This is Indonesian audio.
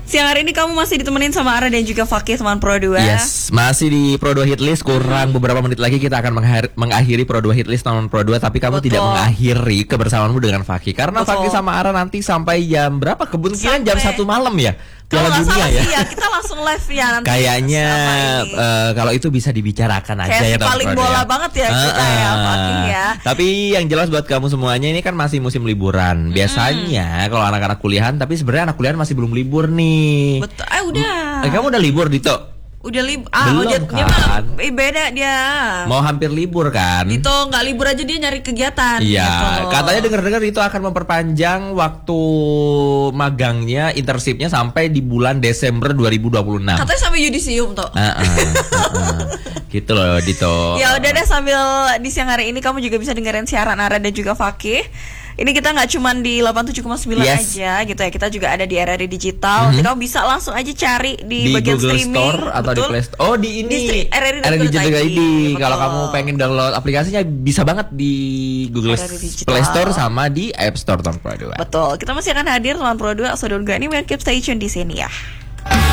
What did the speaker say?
Siang hari ini kamu masih ditemenin sama Ara dan juga Fakih, teman Pro 2. Yes, masih di Pro 2 Hitlist. Kurang beberapa menit lagi kita akan mengakhiri Pro 2 Hitlist teman Pro 2. Tapi kamu tidak mengakhiri kebersamaanmu dengan Fakih. Karena Fakih sama Ara nanti sampai jam berapa? Kemungkinan jam 1 malam ya. Piala Dunia ya. Kita langsung live ya nanti. Kayaknya kalau itu bisa dibicarakan aja ya teman paling Pro 2 bola ya. Banget ya kita ya Fakih ya. Tapi yang jelas buat kamu semuanya ini kan masih musim liburan. Biasanya kalau anak-anak kuliahan, tapi sebenarnya anak kuliahan masih belum libur nih. Betul. Udah. Kamu udah libur Dito? Udah libur. Belum dia kan? Beda dia. Mau hampir libur kan? Dito nggak libur aja, dia nyari kegiatan. Iya, gitu. Katanya dengar-dengar itu akan memperpanjang waktu magangnya, internshipnya sampai di bulan Desember 2026. Katanya sampai yudisium tuh. Gitu loh Dito. Ya udah deh, sambil di siang hari ini kamu juga bisa dengerin siaran Ara dan juga Fakih. Ini kita nggak cuma di 87,9 aja gitu ya. Kita juga ada di RRI Digital. Nanti kamu bisa langsung aja cari di bagian Google streaming Store atau di Play Store. Oh, di ini RRI Digital ID. Kalau kamu pengen download aplikasinya bisa banget di Google Play Store sama di App Store Teman Pro 2. Betul. Kita masih akan hadir Teman Pro 2. So don't go anywhere, keep stay tune di sini ya.